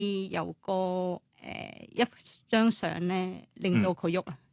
有個一張相咧，令到佢喐啊。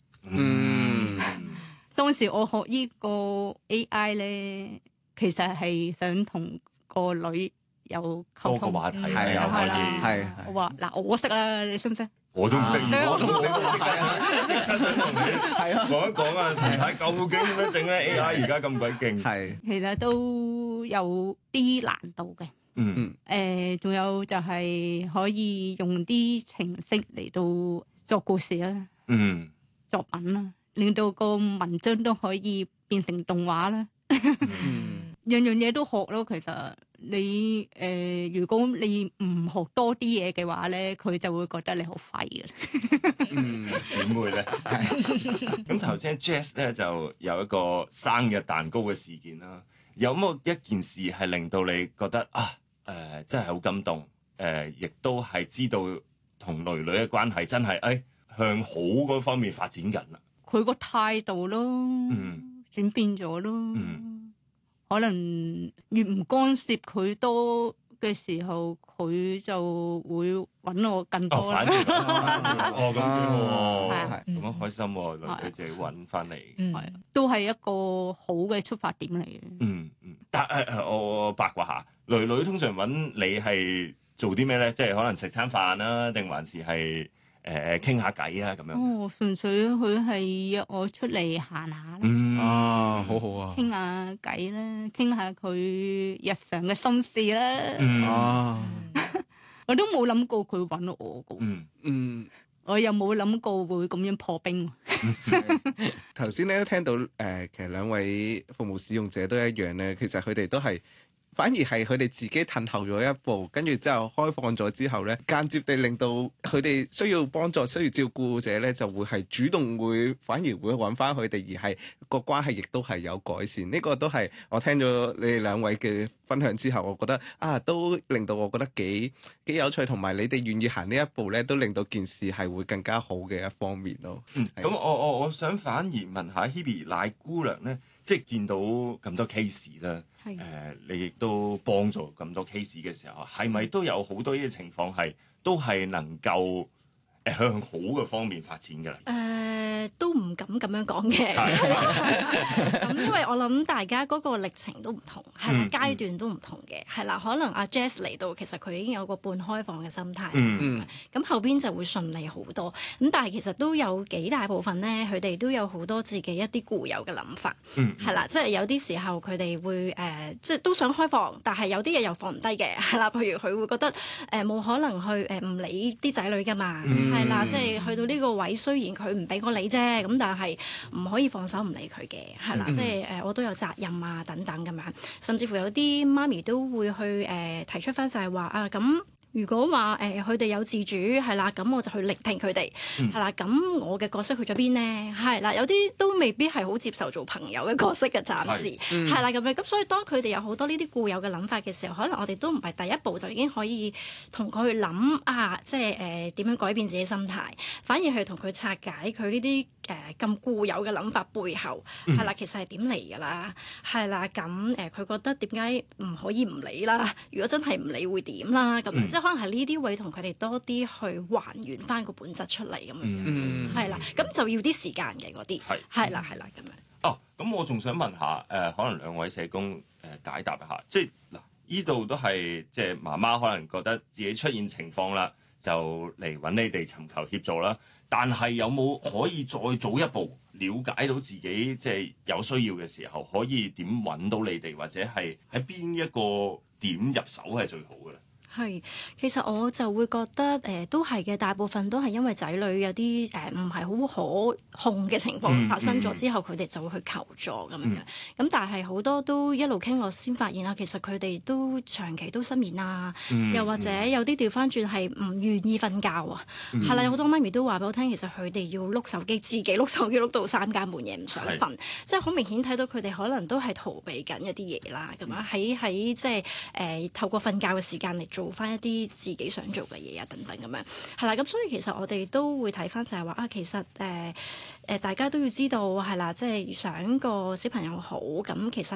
當時我學呢個 AI 咧，其實係想同個女有溝通， 多個話題係又可以。 係我話嗱，我識啦，你識唔識？ 我都唔識， 我都唔識，即刻想同你講一講啊！陳太究竟點樣整咧 AI 而家咁鬼勁？ 係其實都有啲難度嘅。仲有就係可以用啲程式嚟到作故事啦，作品啦，令到個文章都可以變成動畫啦。樣樣嘢都學咯。其實你如果你唔學多啲嘢嘅話咧，佢就會覺得你好廢嘅。 點會咧？咁頭先 Jess 咧就有一個生日蛋糕嘅事件啦。有冇一件事係令到你覺得真係好感動？亦都係知道同女女嘅關係真係向好嗰方面發展緊啦。 佢個態度咯，轉變咗咯。可能越唔干涉佢多嘅時候，佢就會揾我更多啦。 咁幾好喎， 咁樣開心喎，女女自己揾翻嚟， 都係一個好嘅出發點嚟嘅。 但我八卦下，女女通常揾你係做啲咩咧？即係可能食餐飯啦，定還是係傾下偈啊咁樣？ 純粹佢係約我出嚟行下啦。 好好啊， 傾下偈啦，傾下佢日常嘅心事啦。我都冇諗過佢揾我㗎。我又冇諗過會咁樣破冰。 頭先咧都聽到其實兩位服務使用者都一樣咧，其實佢哋都係。反而係佢哋自己褪後咗一步，跟住之後開放咗之後咧，間接地令到佢哋需要幫助、需要照顧者咧，就會係主動反而會揾翻佢哋，而係個關係亦都係有改善。呢個都係我聽咗你哋兩位嘅分享之後，我覺得都令到我覺得幾有趣，同埋你哋願意行呢一步咧，都令到件事係會更加好嘅一方面咯。 咁我想反而問下 Hebe 賴姑娘咧，即係見到咁多 case 啦。你亦都幫助咁多 case 嘅時候，係咪都有好多呢啲情況係都係能夠向好嘅方面發展㗎啦？ 都唔敢咁樣講嘅。咁因為我諗大家嗰個歷程都唔同，係啦，階段都唔同嘅，係啦。可能阿 Jess 嚟到，其實佢已經有個半開放嘅心態，咁後邊就會順利好多。咁但係其實都有幾大部分咧，佢哋都有好多自己一啲固有嘅諗法，係啦，即係有啲時候佢哋會即係都想開放，但係有啲嘢又放唔低嘅，係啦。譬如佢會覺得冇可能去唔理啲仔女㗎嘛，係啦，即係去到呢個位，雖然佢唔俾我理啫，咁但係唔可以放手唔理佢嘅，係啦，即係我都有責任啊等等咁樣，甚至乎有啲媽咪都會去提出翻就係話咁。如果話佢哋有自主係啦，咁我就去聆聽佢哋係啦。咁我嘅角色去咗邊呢？係啦，有啲都未必係好接受做朋友嘅角色嘅，暫時係啦咁樣。咁所以當佢哋有好多呢啲固有嘅諗法嘅時候，可能我哋都唔係第一步就已經可以同佢去諗即係點樣改變自己心態，反而係同佢拆解佢呢啲咁固有嘅諗法背後係啦，其實係點嚟㗎啦？係啦，咁佢覺得點解唔可以唔理啦？如果真係唔理會點啦？咁即係可能係呢啲位同佢哋多啲去還原翻個本質出嚟咁樣，係啦，咁就要啲時間嘅嗰啲，係啦咁樣。 咁我仲想問下可能兩位社工解答一下，即係嗱，呢度都係即係媽媽可能覺得自己出現情況啦，就嚟揾你哋尋求協助啦。但係有冇可以再早一步了解到自己即係有需要嘅時候，可以點揾到你哋，或者係喺邊一個點入手係最好嘅咧？ 係，其實我就會覺得都係嘅，大部分都係因為仔女有啲唔係好可控嘅情況發生咗之後，佢哋就會去求助咁樣。咁但係好多都一路傾落先發現其實佢哋都長期都失眠啊，又或者有啲調翻轉係唔願意瞓覺啊。係啦，有好多媽咪都話俾我聽，其實佢哋要碌手機，自己碌手機碌到3更半夜唔想瞓，即係好明顯睇到佢哋可能都係逃避緊一啲嘢啦。咁樣喺即係透過瞓覺嘅時間嚟做翻一啲自己想做嘅嘢啊，等等咁樣係啦。咁所以其實我哋都會睇翻就係話其實大家都要知道係啦，即係想個小朋友好咁，其實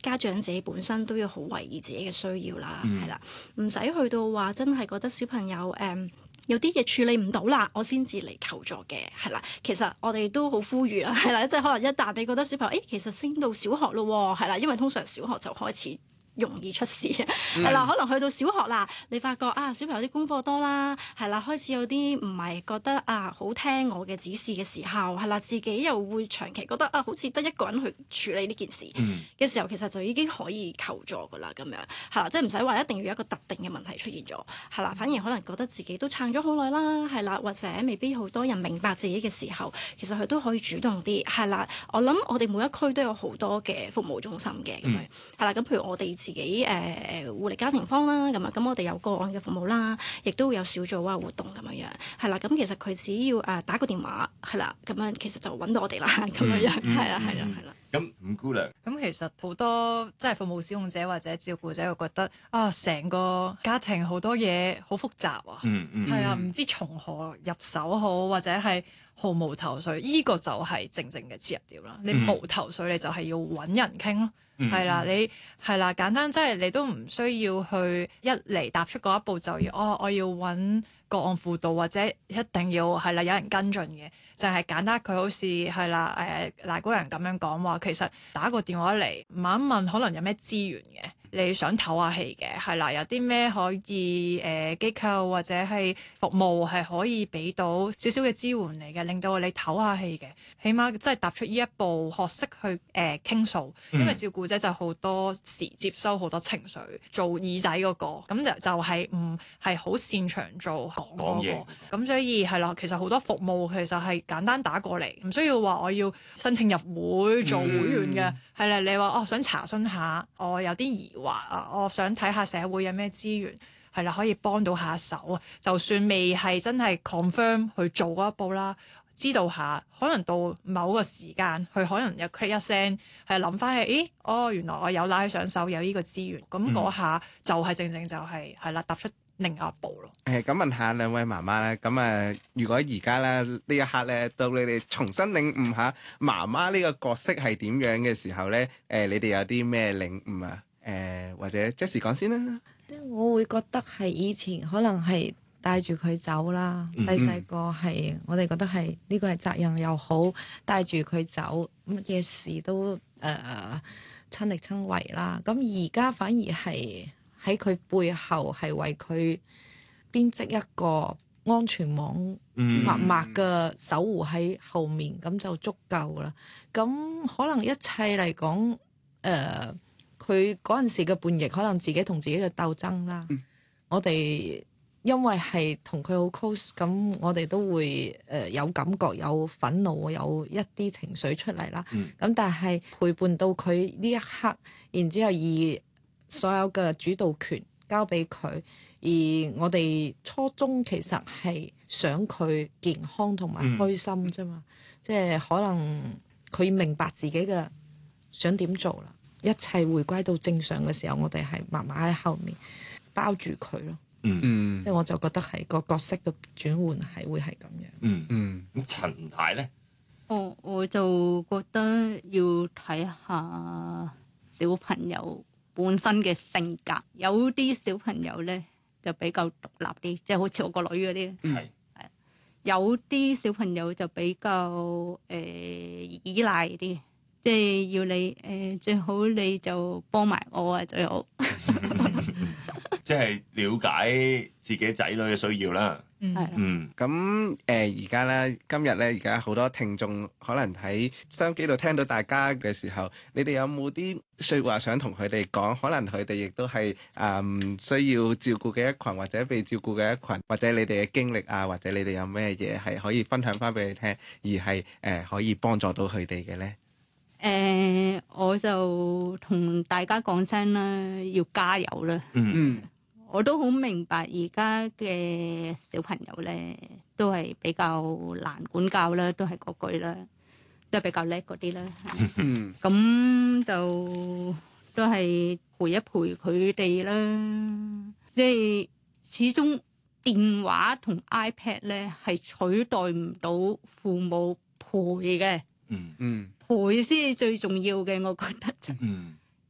家長自己本身都要好為意自己嘅需要啦，係啦，唔使去到話真係覺得小朋友有啲嘢處理唔到啦，我先至嚟求助嘅，係啦。其實我哋都好呼籲啦，係啦，即係可能一旦你覺得小朋友，其實升到小學咯，係啦，因為通常小學就開始容易出事，係啦，可能去到小學啦，你發覺小朋友啲功課多啦，係啦，開始有啲唔係覺得好聽我嘅指示嘅時候，係啦，自己又會長期覺得好似得一個人去處理呢件事嘅時候，其實就已經可以求助噶啦，咁樣係啦，即係唔使話一定要有一個特定嘅問題出現咗，係啦，反而可能覺得自己都撐咗好耐啦，係啦，或者未必好多人明白自己嘅時候，其實佢都可以主動啲，係啦，我諗我哋每一區都有好多嘅服務中心嘅，咁樣係啦，咁譬如我哋自己護理家庭坊啦，咁我哋有個案嘅服務啦，亦都會有小組活動咁樣，係啦，咁其實佢只要打個電話，係啦，咁樣其實就揾到我哋啦，咁樣，係啦。 咁伍姑娘， 咁其實好多即係服務使用者或者照顧者會覺得成個家庭好多嘢好複雜啊，係啊，唔知從何入手好，或者係毫無頭緒，呢個就係正正嘅切入點啦。你無頭緒，你就係要揾人傾咯。係啦，你係啦，簡單即係你都唔需要去一嚟踏出嗰一步就要我要揾個案輔導或者一定要係啦有人跟進嘅，就係簡單佢好似係啦賴姑娘咁樣講話，其實打個電話嚟問一問，可能有咩資源嘅。你想唞下氣嘅，係啦，有啲咩可以機構或者係服務係可以俾到少少嘅支援嚟嘅，令到你唞下氣嘅，起碼即係踏出呢一步，學識去傾訴，因為照顧者就好多時接收好多情緒，做耳仔嗰個，咁就係唔係好擅長做講嗰個，咁所以係啦，其實好多服務其實係簡單打過嚟，唔需要話我要申請入會做會員嘅，係啦，你話想查詢下，我有啲疑惑啊，我想睇下社會有咩資源，係啦，可以幫到下手啊。就算未係真係 confirm 去做嗰一步啦，知道下，可能到某個時間，佢可能又 click 一聲，係諗翻起，原來我有拉喺上手，有呢個資源，咁嗰下就係正正就係啦，踏出另一步咯。 咁問下兩位媽媽咧，咁如果而家咧呢一刻咧，到你哋重新領悟下媽媽呢個角色係點樣嘅時候咧，你哋有啲咩領悟啊？或者 Jessie 講先啦。 我會覺得係以前可能係帶住佢走啦，細個係我哋覺得係呢個係責任又好，帶住佢走，乜嘢事都親力親為啦。咁而家反而係喺佢背後係為佢編織一個安全網，默默嘅守護喺後面，咁就足夠啦。咁可能一切嚟講，佢嗰陣時嘅叛逆，可能自己同自己嘅鬥爭啦。我哋因為係同佢好 close，咁我哋都會有感覺、有憤怒、有一啲情緒出嚟啦。咁但係陪伴到佢呢一刻，然之後而所有嘅主導權交俾佢，而我哋初衷其實係想佢健康同埋開心啫嘛。即係可能佢明白自己嘅想點做啦。一切回歸到正常嘅時候，我哋係慢慢喺後面包住佢咯。即係我就覺得係個角色嘅轉換係會係咁樣。 咁陳太咧， 我就覺得要睇下小朋友本身嘅性格，有啲小朋友咧就比較獨立啲，即係好似我個女嗰啲。係有啲小朋友就比較依賴啲。即係要你最好你就幫埋我啊，最好。 即係了解自己仔女嘅需要啦。 咁而家咧，今日咧，而家好多聽眾可能喺收音機度聽到大家嘅時候，你哋有冇啲説話想同佢哋講？可能佢哋亦都係需要照顧嘅一群，或者被照顧嘅一群，或者你哋嘅經歷啊，或者你哋有咩嘢係可以分享翻俾你聽，而係可以幫助到佢哋嘅咧？ 我就同大家講聲啦，要加油啦。我都好明白而家嘅小朋友咧，都係比較難管教啦，都係嗰句啦，都係比較叻嗰啲啦。咁就都係陪一陪佢哋啦。即係始終電話同 iPad 咧係取代唔到父母陪嘅。陪先係最重要嘅，我覺得就即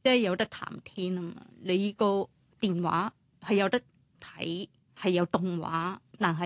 即係有得談天啊嘛。你個電話係有得睇，係有動畫，但係